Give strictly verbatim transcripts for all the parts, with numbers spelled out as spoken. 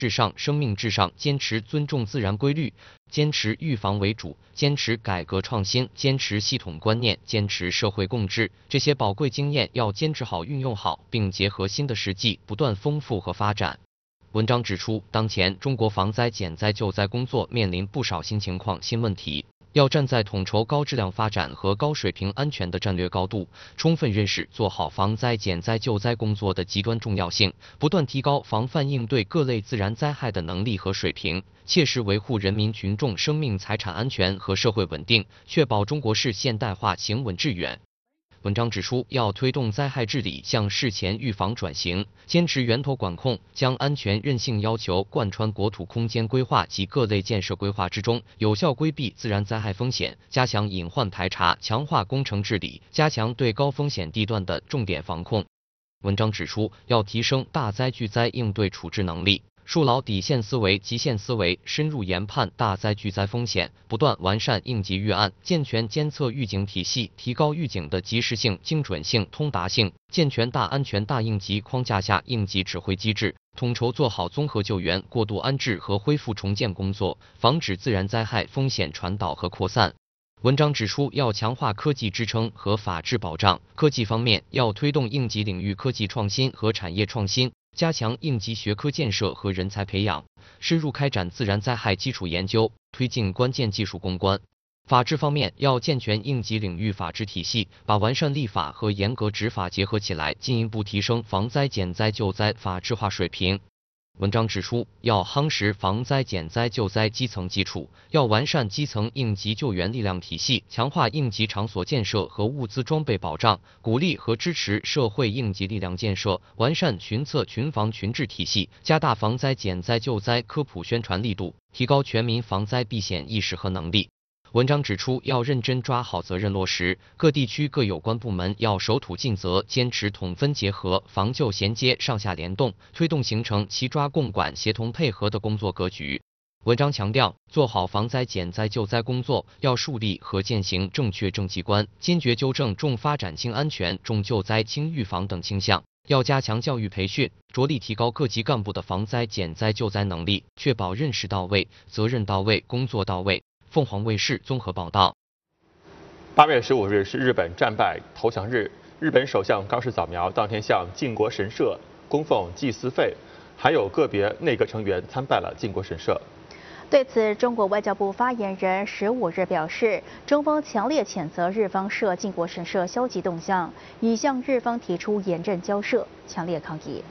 至上、生命至上，坚持尊重自然规律，坚持预防为主，坚持改革创新，坚持系统观念，坚持社会共治，这些宝贵经验要坚持好、运用好，并结合新的实际，不断丰富和发展。文章指出，当前中国防灾减灾救灾工作面临不少新情况、新问题。要站在统筹高质量发展和高水平安全的战略高度，充分认识做好防灾减灾救灾工作的极端重要性，不断提高防范应对各类自然灾害的能力和水平，切实维护人民群众生命财产安全和社会稳定，确保中国式现代化行稳致远。文章指出，要推动灾害治理向事前预防转型，坚持源头管控，将安全韧性要求贯穿国土空间规划及各类建设规划之中，有效规避自然灾害风险，加强隐患排查，强化工程治理，加强对高风险地段的重点防控。文章指出，要提升大灾巨灾应对处置能力，树牢底线思维、极限思维，深入研判大灾巨灾风险，不断完善应急预案，健全监测预警体系，提高预警的及时性、精准性、通达性，健全大安全大应急框架下应急指挥机制，统筹做好综合救援、过渡安置和恢复重建工作，防止自然灾害风险传导和扩散。文章指出，要强化科技支撑和法治保障。科技方面，要推动应急领域科技创新和产业创新，加强应急学科建设和人才培养，深入开展自然灾害基础研究，推进关键技术攻关。法治方面，要健全应急领域法治体系，把完善立法和严格执法结合起来，进一步提升防灾减灾救灾法治化水平。文章指出，要夯实防灾减灾救灾基层基础，要完善基层应急救援力量体系，强化应急场所建设和物资装备保障，鼓励和支持社会应急力量建设，完善群策群防群治体系，加大防灾减灾救灾科普宣传力度，提高全民防灾避险意识和能力。文章指出，要认真抓好责任落实，各地区各有关部门要守土尽责，坚持统分结合、防救衔接、上下联动，推动形成齐抓共管、协同配合的工作格局。文章强调，做好防灾减灾救灾工作，要树立和践行正确政绩观，坚决纠正重发展轻安全、重救灾轻预防等倾向。要加强教育培训，着力提高各级干部的防灾减灾救灾能力，确保认识到位、责任到位、工作到位。凤凰卫视综合报道。 八月十五日是日本战败投降日，日本首相高市早苗当天向靖国神社供奉祭祀费，还有个别内阁成员参拜了靖国神社。 对此，中国外交部发言人十五日表示，中方强烈谴责日方涉靖国神社消极动向，已向日方提出严正交涉，强烈抗议。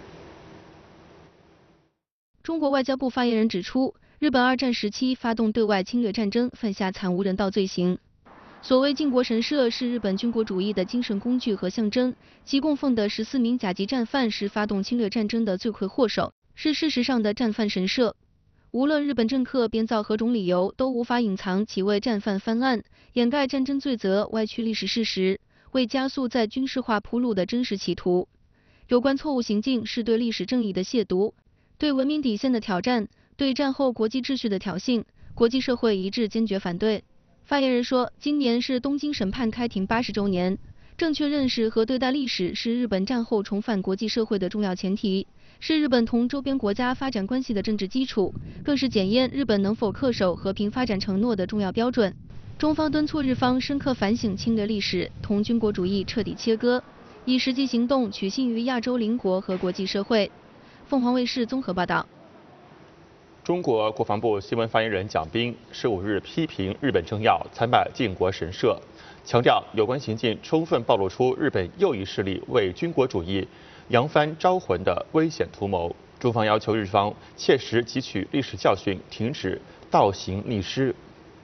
中国外交部发言人指出，日本二战时期发动对外侵略战争，犯下惨无人道罪行。所谓靖国神社是日本军国主义的精神工具和象征，其供奉的十四名甲级战犯是发动侵略战争的罪魁祸首，是事实上的战犯神社。无论日本政客编造何种理由，都无法隐藏其为战犯翻案、掩盖战争罪责、歪曲历史事实、为加速在军事化铺路的真实企图。有关错误行径是对历史正义的亵渎，对文明底线的挑战，对战后国际秩序的挑衅，国际社会一致坚决反对。发言人说，今年是东京审判开庭八十周年，正确认识和对待历史是日本战后重返国际社会的重要前提，是日本同周边国家发展关系的政治基础，更是检验日本能否恪守和平发展承诺的重要标准。中方敦促日方深刻反省侵略历史，同军国主义彻底切割，以实际行动取信于亚洲邻国和国际社会。凤凰卫视综合报道。 中国国防部新闻发言人蒋斌十五日批评日本政要参拜靖国神社，强调有关行径充分暴露出日本右翼势力为军国主义扬帆招魂的危险图谋。中方要求日方切实汲取历史教训，停止倒行逆施。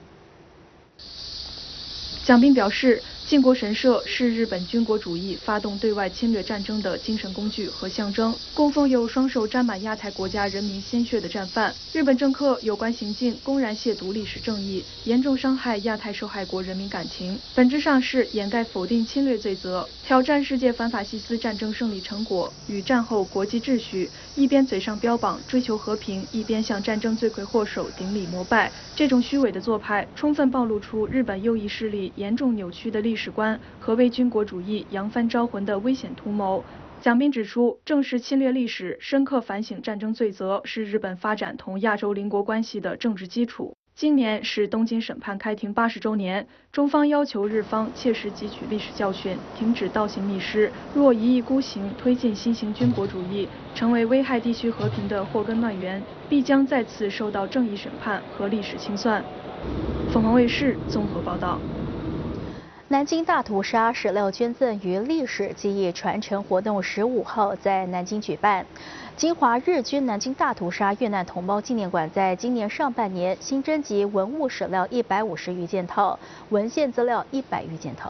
蒋斌表示，靖国神社是日本军国主义发动对外侵略战争的精神工具和象征，供奉有双手沾满亚太国家人民鲜血的战犯。日本政客有关行径公然亵渎历史正义，严重伤害亚太受害国人民感情，本质上是掩盖否定侵略罪责，挑战世界反法西斯战争胜利成果与战后国际秩序，一边嘴上标榜追求和平，一边向战争罪魁祸首顶礼膜拜。这种虚伪的做派，充分暴露出日本右翼势力严重扭曲的历史观和为军国主义扬帆招魂的危险图谋， 蒋斌指出，正视侵略历史，深刻反省战争罪责，是日本发展同亚洲邻国关系的政治基础。今年是东京审判开庭八十周年，中方要求日方切实汲取历史教训，停止倒行逆施。若一意孤行，推进新型军国主义，成为危害地区和平的祸根乱源，必将再次受到正义审判和历史清算。凤凰卫视综合报道。 南京大屠杀史料捐赠与历史记忆传承活动十五号在南京举办。金华日军南京大屠杀遇难同胞纪念馆在今年上半年新征集文物史料一百五十余件套，文献资料一百余件套。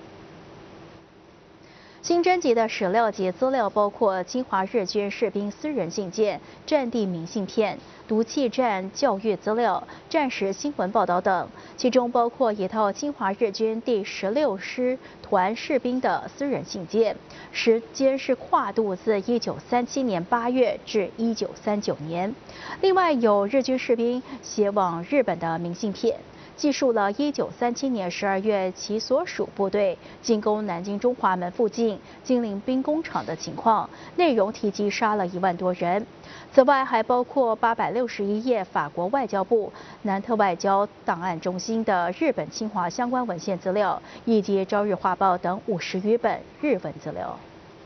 新征集的史料及资料包括侵华日军士兵私人信件、战地明信片、毒气战教育资料、战时新闻报道等，其中包括一套侵华日军第十六师团士兵的私人信件，时间是跨度自一九三七年八月至一九三九年。另外有日军士兵写往日本的明信片。记述了一九三七年十二月其所属部队进攻南京中华门附近金陵兵工厂的情况，内容提及杀了一万多人。此外，还包括八百六十一页法国外交部南特外交档案中心的日本侵华相关文献资料，以及《朝日画报》等五十余本日文资料。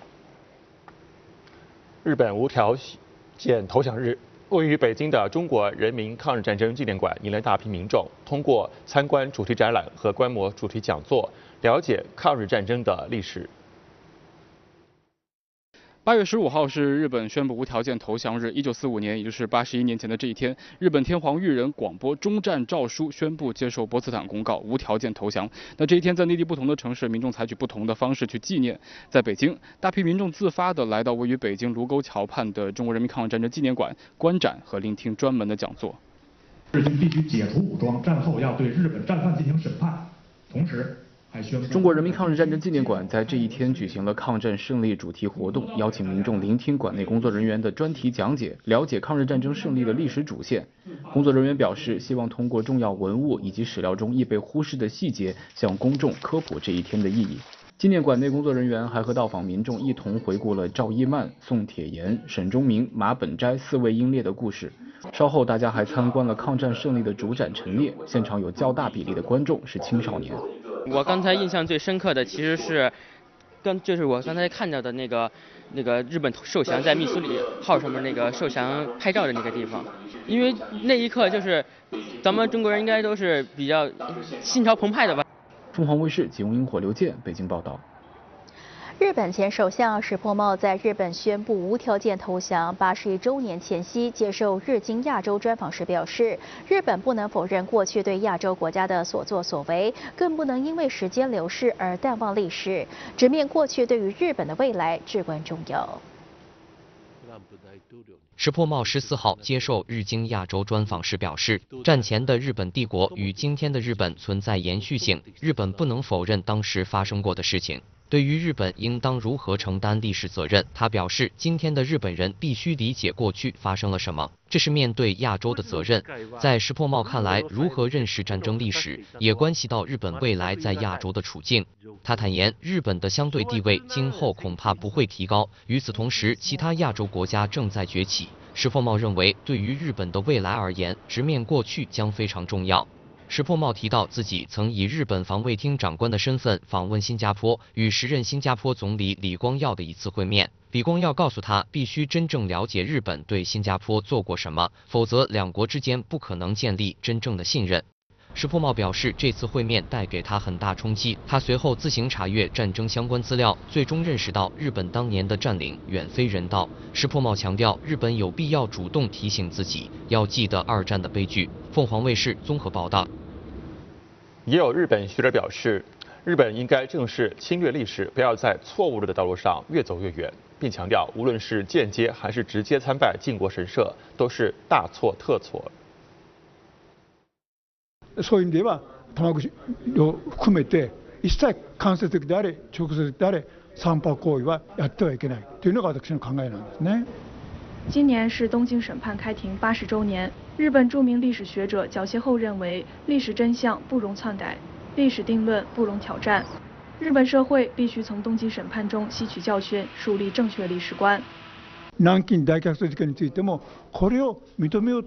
日本无条件投降日。位于北京的中国人民抗日战争纪念馆迎来大批民众，通过参观主题展览和观摩主题讲座，了解抗日战争的历史。 八月十五号是日本宣布无条件投降日。一九四五年，也就是八十一年前的这一天，日本天皇裕仁广播终战诏书，宣布接受波茨坦公告，无条件投降。那这一天，在内地不同的城市，民众采取不同的方式去纪念。在北京，大批民众自发地来到位于北京卢沟桥畔的中国人民抗日战争纪念馆观展和聆听专门的讲座。 日军必须解除武装，战后要对日本战犯进行审判，同时。 中国人民抗日战争纪念馆在这一天举行了抗战胜利主题活动，邀请民众聆听馆内工作人员的专题讲解，了解抗日战争胜利的历史主线。工作人员表示，希望通过重要文物以及史料中易被忽视的细节，向公众科普这一天的意义。纪念馆内工作人员还和到访民众一同回顾了赵一曼、宋铁岩、沈忠明、马本斋四位英烈的故事。稍后，大家还参观了抗战胜利的主展陈列，现场有较大比例的观众是青少年。 我刚才印象最深刻的其实是，刚就是我刚才看到的那个那个日本受降在密苏里号上面那个受降拍照的那个地方，因为那一刻就是咱们中国人应该都是比较心潮澎湃的吧。 凤凰卫视吉永英火刘健北京报道。 日本前首相石破茂在日本宣布无条件投降八十一周年前夕接受日经亚洲专访时表示，日本不能否认过去对亚洲国家的所作所为，更不能因为时间流逝而淡忘历史，直面过去对于日本的未来至关重要。 石破茂十四号接受日经亚洲专访时表示，战前的日本帝国与今天的日本存在延续性，日本不能否认当时发生过的事情。对于日本应当如何承担历史责任，他表示，今天的日本人必须理解过去发生了什么，这是面对亚洲的责任。在石破茂看来，如何认识战争历史，也关系到日本未来在亚洲的处境。他坦言，日本的相对地位今后恐怕不会提高。与此同时，其他亚洲国家正在崛起。石破茂认为，对于日本的未来而言，直面过去将非常重要。石破茂提到，自己曾以日本防卫厅长官的身份访问新加坡，与时任新加坡总理李光耀的一次会面。李光耀告诉他，必须真正了解日本对新加坡做过什么，否则两国之间不可能建立真正的信任。石破茂表示，这次会面带给他很大冲击。他随后自行查阅战争相关资料，最终认识到日本当年的占领远非人道。石破茂强调，日本有必要主动提醒自己，要记得二战的悲剧。凤凰卫视综合报道。 也有日本学者表示，日本应该正视侵略历史，不要在错误的道路上越走越遠，并強調，無論是間接還是直接參拜靖國神社，都是大錯特錯。 そういう意味では、玉串を含めて一切間接的であれ直接的であれ参拝行為はやってはいけないというのが私の考えなんですね。 今年是东京审判开庭八十周年。日本著名历史学者角谢后认为，历史真相不容篡改，历史定论不容挑战。 日本社会必须从东京审判中吸取教训，树立正确历史观。 南京大虐殺事件についてもこれを認めよう